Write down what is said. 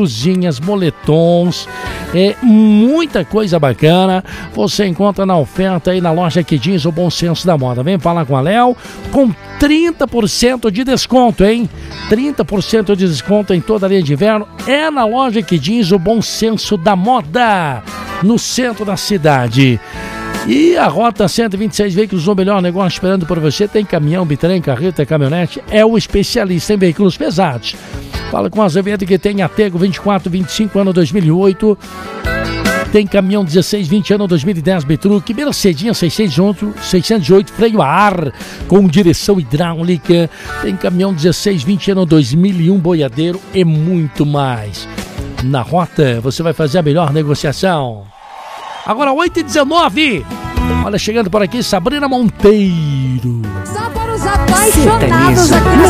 blusinhas, moletons, muita coisa bacana. Você encontra na oferta aí na loja Que Jeans, o bom senso da moda. Vem falar com a Léo com 30% de desconto, hein? 30% de desconto em toda a linha de inverno. É na loja Que Jeans, o bom senso da moda, no centro da cidade. E a Rota 126 Veículos, o melhor negócio esperando por você. Tem caminhão, bitrem, carreta, caminhonete. É o especialista em veículos pesados. Fala com a Azevedo que tem Atego 24, 25, ano 2008. Tem caminhão 16, 20, ano 2010, Bitruc. Mercedinha 608, freio a ar com direção hidráulica. Tem caminhão 16, 20, ano 2001, boiadeiro e muito mais. Na Rota você vai fazer a melhor negociação. Agora 8h19. Olha, chegando por aqui, Sabrina Monteiro. Só para os apaixonados aqui.